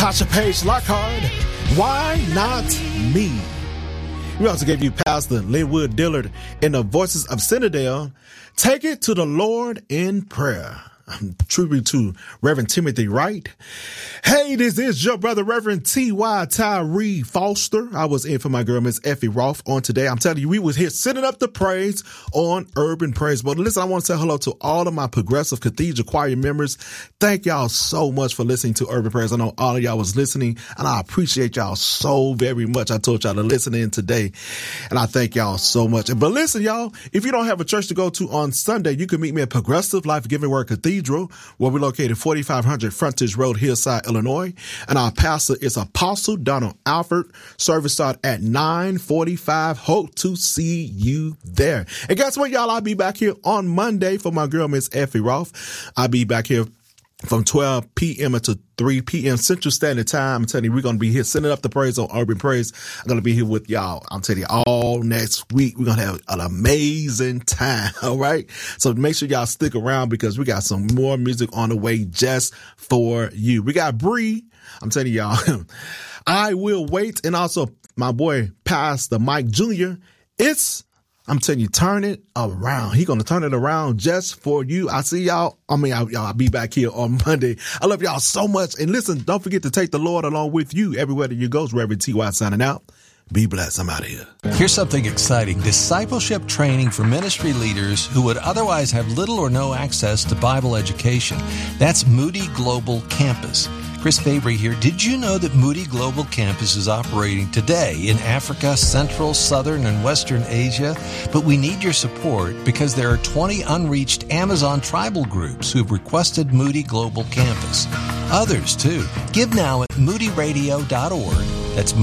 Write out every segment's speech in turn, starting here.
Tasha Page Lockhart, Why Not Me? We also gave you Pastor Linwood Dillard in the Voices of Citadel, Take It to the Lord in Prayer. Tribute to Reverend Timothy Wright. Hey, this is your brother, Reverend T.Y. Tyree Foster. I was in for my girl, Miss Effie Roth, on today. I'm telling you, we was here sending up the praise on Urban Praise. But listen, I want to say hello to all of my Progressive Cathedral Choir members. Thank y'all so much for listening to Urban Praise. I know all of y'all was listening, and I appreciate y'all so very much. I told y'all to listen in today, and I thank y'all so much. But listen, y'all, if you don't have a church to go to on Sunday, you can meet me at Progressive Life Giving Word Cathedral, where we're located 4500 Frontage Road, Hillside, Illinois. And our pastor is Apostle Donald Alford. Service start at 9:45. Hope to see you there. And guess what, y'all? I'll be back here on Monday for my girl, Miss Effie Roth. I'll be back here from 12 p.m. to 3 p.m. Central Standard Time. I'm telling you, we're going to be here sending up the praise on Urban Praise. I'm going to be here with y'all. I'm telling you, all next week, we're going to have an amazing time. All right. So make sure y'all stick around because we got some more music on the way just for you. We got Bree. I'm telling y'all, I Will Wait. And also my boy, Pastor Mike Jr. I'm telling you, turn it around. He's going to turn it around just for you. I see y'all. I'll be back here on Monday. I love y'all so much. And listen, don't forget to take the Lord along with you everywhere that you go. Reverend T.Y. signing out. Be blessed. I'm out of here. Here's something exciting. Discipleship training for ministry leaders who would otherwise have little or no access to Bible education. That's Moody Global Campus. Chris Fabry here. Did you know that Moody Global Campus is operating today in Africa, Central, Southern, and Western Asia? But we need your support because there are 20 unreached Amazon tribal groups who've requested Moody Global Campus. Others, too. Give now at moodyradio.org. That's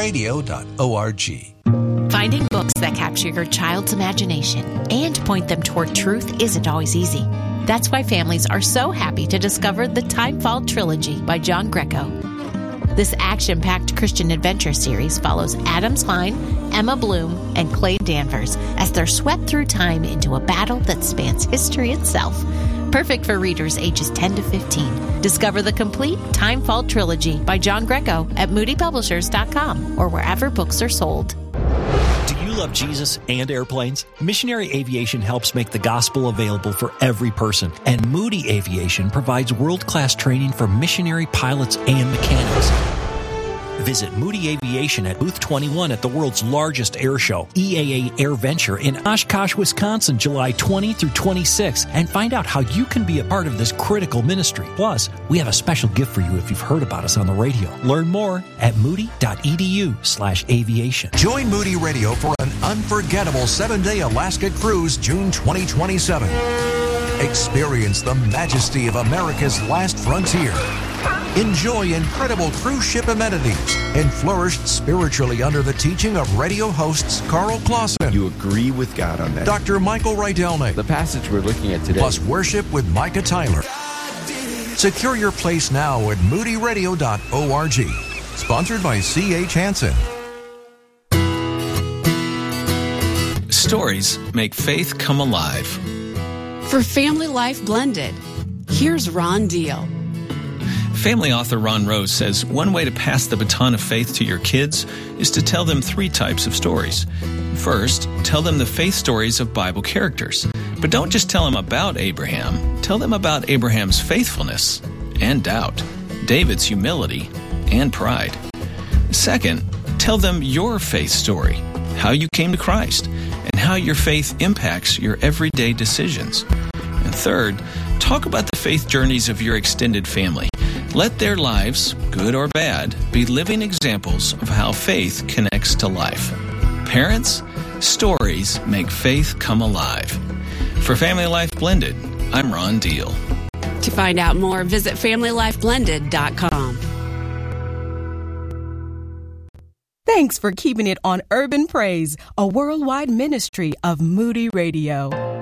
moodyradio.org. Finding books that capture your child's imagination and point them toward truth isn't always easy. That's why families are so happy to discover the Timefall Trilogy by John Greco. This action-packed Christian adventure series follows Adam Klein, Emma Bloom, and Clay Danvers as they're swept through time into a battle that spans history itself. Perfect for readers ages 10 to 15. Discover the complete Timefall Trilogy by John Greco at moodypublishers.com or wherever books are sold. Do you love Jesus and airplanes? Missionary Aviation helps make the gospel available for every person, and Moody Aviation provides world-class training for missionary pilots and mechanics. Visit Moody Aviation at Booth 21 at the world's largest air show, EAA AirVenture in Oshkosh, Wisconsin, July 20 through 26, and find out how you can be a part of this critical ministry. Plus, we have a special gift for you if you've heard about us on the radio. Learn more at moody.edu/aviation. Join Moody Radio for an unforgettable 7-day Alaska cruise, June 2027. Experience the majesty of America's last frontier. Enjoy incredible cruise ship amenities and flourish spiritually under the teaching of radio hosts Carl Clausen. You agree with God on that. Dr. Michael Rydelnik. The passage we're looking at today. Plus worship with Micah Tyler. Secure your place now at moodyradio.org. Sponsored by C.H. Hansen. Stories make faith come alive. For Family Life Blended, here's Ron Deal. Family author Ron Rose says one way to pass the baton of faith to your kids is to tell them 3 types of stories. First, tell them the faith stories of Bible characters. But don't just tell them about Abraham. Tell them about Abraham's faithfulness and doubt, David's humility and pride. Second, tell them your faith story, how you came to Christ, and how your faith impacts your everyday decisions. And third, talk about the faith journeys of your extended family. Let their lives, good or bad, be living examples of how faith connects to life. Parents, stories make faith come alive. For Family Life Blended, I'm Ron Deal. To find out more, visit FamilyLifeBlended.com. Thanks for keeping it on Urban Praise, a worldwide ministry of Moody Radio.